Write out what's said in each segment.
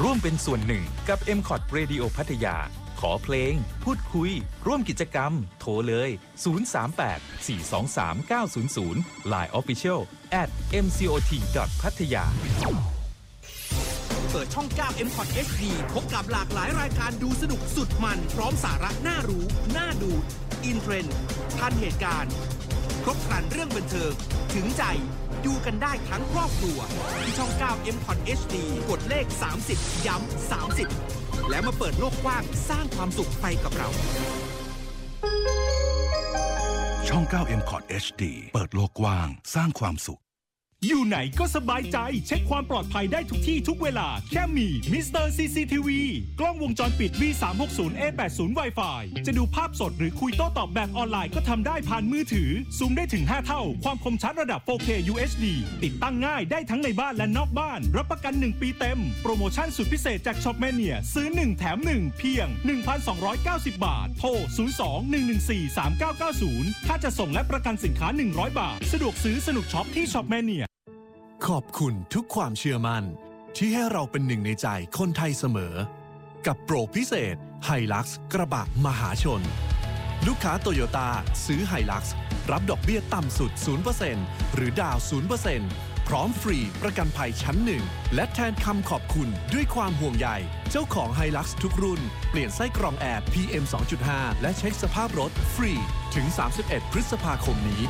ร่วมเป็นส่วนหนึ่งกับ MCOT Radio พัทยาขอเพลงพูดคุยร่วมกิจกรรมโทรเลย038-423-900 Line Official @mcot.pattaya เปิดช่อง 9 MCOT HD พบกับหลากหลายรายการดูสนุกสุดมันพร้อมสาระน่ารู้น่าดูอินเทรนด์ทันเหตุการณ์ครบครันเรื่องบันเทิงถึงใจดูกันได้ทั้งครอบครัวที่ช่อง 9 MCOT HD กดเลข30ย้ำ30และมาเปิดโลกกว้างสร้างความสุขไปกับเราช่อง 9 MCOT HD เปิดโลกกว้างสร้างความสุขอยู่ไหนก็สบายใจเช็คความปลอดภัยได้ทุกที่ทุกเวลาแค่มีมิสเตอร์ CCTV กล้องวงจรปิด V360A80 Wi-Fi จะดูภาพสดหรือคุยโต้ตอบแบบออนไลน์ก็ทำได้ผ่านมือถือซูมได้ถึง5เท่าความคมชัดระดับ 4K UHD ติดตั้งง่ายได้ทั้งในบ้านและนอกบ้านรับประกัน1ปีเต็มโปรโมชั่นสุดพิเศษจาก Shopmania ซื้อ1แถม1เพียง 1,290 บาทโทร 02-114-3990 ถ้าจะส่งและประกันสินค้า100 บาทสะดวกซื้อสนุกช็อปที่ Shopmania ขอบคุณทุกความเชื่อมั่นที่ให้เราเป็นหนึ่งในใจคนไทยเสมอกับโปรพิเศษ Hilux กระบะมหาชนลูกค้าโตโยต้าซื้อ Hilux รับดอกเบี้ยต่ำสุด 0% หรือดาว 0% พร้อมฟรีประกันภัยชั้น1และแทนคำขอบคุณด้วยความห่วงใยเจ้าของ Hilux ทุกรุ่นเปลี่ยนไส้กรองแอร์ PM 2.5 และเช็คสภาพรถฟรีถึง31 พฤษภาคมนี้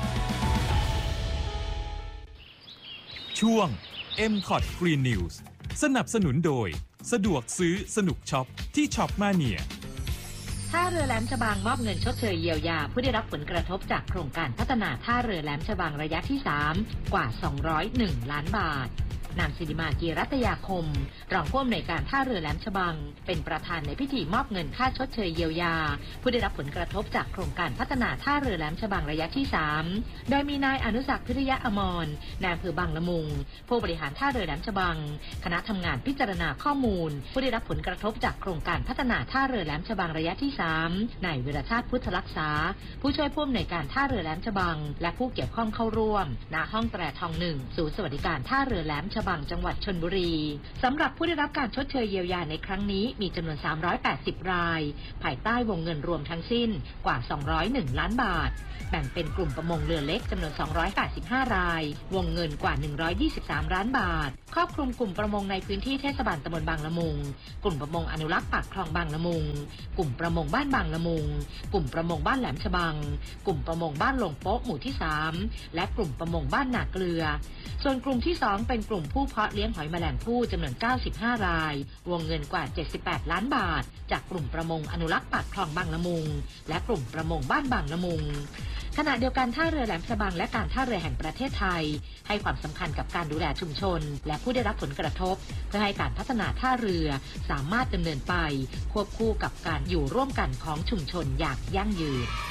ช่วง MCOT Green News สนับสนุนโดยสะดวกซื้อสนุกช็อปที่ Shopmania ท่าเรือแหลมฉบังมอบเงินชดเชยเยียวยาผู้ได้รับผลกระทบจากโครงการพัฒนาท่าเรือแหลมฉบังระยะที่3กว่า201ล้านบาทนางศิริมากีรัตยาคมรองผู้อำนวยการท่าเรือแหลมฉบังเป็นประธานในพิธีมอบเงินค่าชดเชยเยียวยาผู้ได้รับผลกระทบจากโครงการพัฒนาท่าเรือแหลมฉบังระยะที่3โดยมีนายอนุศักดิ์พิริยะอมรนายอำเภอบางละมุงผู้บริหารท่าเรือแหลมฉบังคณะทำงานพิจารณาข้อมูลผู้ได้รับผลกระทบจากโครงการพัฒนาท่าเรือแหลมฉบังระยะที่3นายวิรชาติพุทธรักษาผู้ช่วยผู้อำนวยการท่าเรือแหลมฉบังและผู้เกี่ยวข้องเข้าร่วมณห้องแตรทอง1ศูนย์สวัสดิการท่าเรือแหลมฉบังจังหวัดชลบุรีสำหรับผู้ได้รับการชดเชยเยียวยาในครั้งนี้มีจำนวน380รายภายใต้วงเงินรวมทั้งสิ้นกว่า201ล้านบาทแบ่งเป็นกลุ่มประมงเรือเล็กจำนวน285รายวงเงินกว่า123ล้านบาทครอบคลุมกลุ่มประมงในพื้นที่เทศบาลตำบลบางละมุงกลุ่มประมงอนุรักษ์ปากคลองบางละมุงกลุ่มประมงบ้านบางละมุงกลุ่มประมงบ้านแหลมฉบังกลุ่มประมงบ้านลงโป๊ะหมู่ที่3และกลุ่มประมงบ้านนาเกลือส่วนกลุ่มที่2เป็นกลุ่มผู้เพาะเลี้ยงหอยแมลงภู่จำนวน95รายวงเงินกว่า78ล้านบาทจากกลุ่มประมงอนุรักษ์ปากคลองบางละมุงและกลุ่มประมงบ้านบางละมุงขณะเดียวกันท่าเรือแหลมฉบังและการท่าเรือแห่งประเทศไทยให้ความสำคัญกับการดูแลชุมชนและผู้ได้รับผลกระทบเพื่อให้การพัฒนาท่าเรือสามารถดำเนินไปควบคู่กับการอยู่ร่วมกันของชุมชนอย่างยั่งยืน